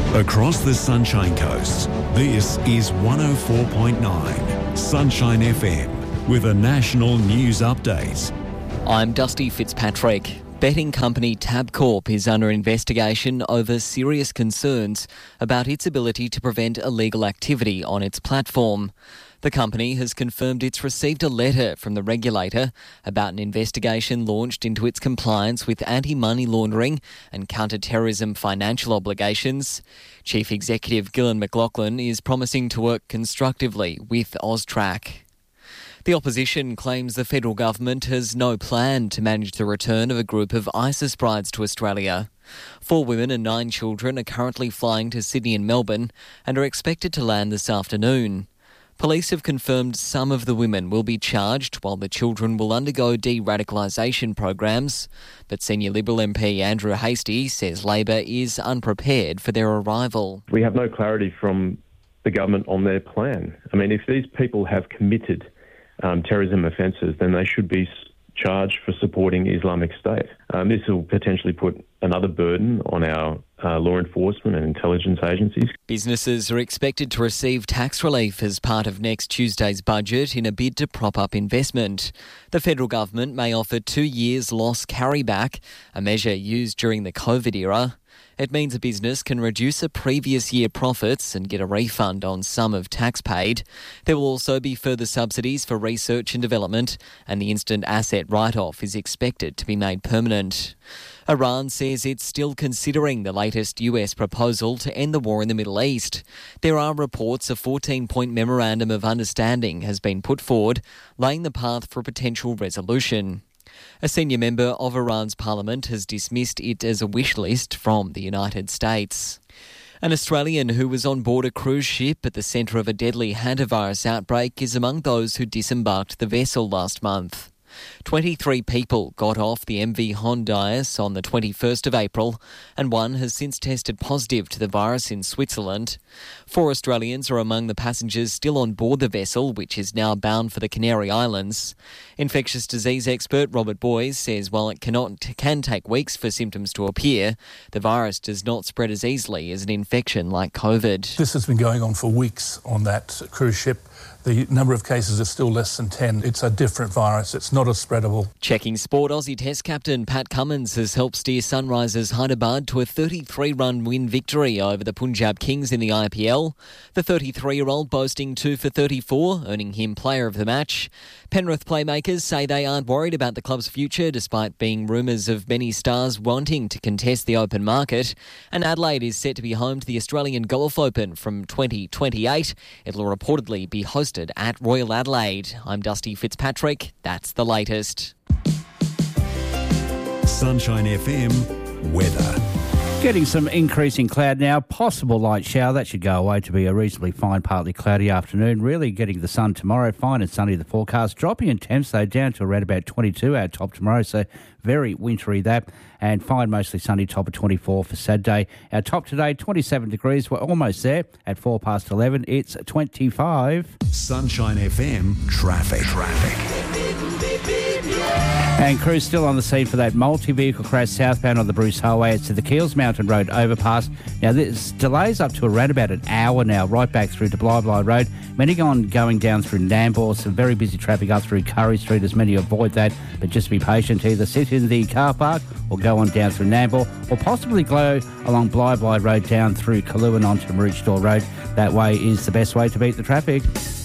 Across the Sunshine Coast, this is 104.9 Sunshine FM with a national news update. I'm Dusty Fitzpatrick. Betting company Tabcorp is under investigation over serious concerns about its ability to prevent illegal activity on its platform. The company has confirmed it's received a letter from the regulator about an investigation launched into its compliance with anti-money laundering and counter-terrorism financial obligations. Chief Executive Gillan McLachlan is promising to work constructively with AUSTRAC. The opposition claims the federal government has no plan to manage the return of a group of ISIS brides to Australia. 4 women and 9 children are currently flying to Sydney and Melbourne and are expected to land this afternoon. Police have confirmed some of the women will be charged while the children will undergo de-radicalisation programs. But Senior Liberal MP Andrew Hastie says Labor is unprepared for their arrival. We have no clarity from the government on their plan. I mean, if these people have committed terrorism offences, then they should be charged for supporting Islamic State. This will potentially put another burden on our law enforcement and intelligence agencies. Businesses are expected to receive tax relief as part of next Tuesday's budget in a bid to prop up investment. The federal government may offer 2 years loss carryback, a measure used during the COVID era. It means a business can reduce a previous year profits and get a refund on sum of tax paid. There will also be further subsidies for research and development, and the instant asset write-off is expected to be made permanent. Iran says it's still considering the latest US proposal to end the war in the Middle East. There are reports a 14-point memorandum of understanding has been put forward, laying the path for a potential resolution. A senior member of Iran's parliament has dismissed it as a wish list from the United States. An Australian who was on board a cruise ship at the centre of a deadly hantavirus outbreak is among those who disembarked the vessel last month. 23 people got off the MV Hondias on the 21st of April, and 1 has since tested positive to the virus in Switzerland. 4 Australians are among the passengers still on board the vessel, which is now bound for the Canary Islands. Infectious disease expert Robert Boys says while it can take weeks for symptoms to appear, the virus does not spread as easily as an infection like COVID. This has been going on for weeks on that cruise ship. The number of cases is still less than 10. It's a different virus. It's not as spreadable. Checking sport, Aussie Test captain Pat Cummins has helped steer Sunrisers Hyderabad to a 33-run win victory over the Punjab Kings in the IPL. The 33-year-old boasting 2 for 34, earning him player of the match. Penrith playmakers say they aren't worried about the club's future, despite being rumours of many stars wanting to contest the open market. And Adelaide is set to be home to the Australian Golf Open from 2028. It'll reportedly be hosted at Royal Adelaide. I'm Dusty Fitzpatrick. That's the latest. Sunshine FM weather. Getting some increasing cloud now, possible light shower. That should go away to be a reasonably fine, partly cloudy afternoon. Really getting the sun tomorrow, fine and sunny the forecast. Dropping in temps, though, down to around about 22 our top tomorrow, so very wintry that. And fine, mostly sunny, top of 24 for Saturday. Our top today, 27 degrees. We're almost there at 11:04. It's 25. Sunshine FM traffic. And crews still on the scene for that multi-vehicle crash southbound on the Bruce Highway. It's to the Keels Mountain Road overpass. Now, there's delays up to around about an hour now, right back through to Bly Road. Many going down through Nambour. Some very busy traffic up through Curry Street, as many avoid that. But just be patient. Either sit in the car park or go on down through Nambour, or possibly go along Bly Road down through Kaluan onto Maroochydore Road. That way is the best way to beat the traffic.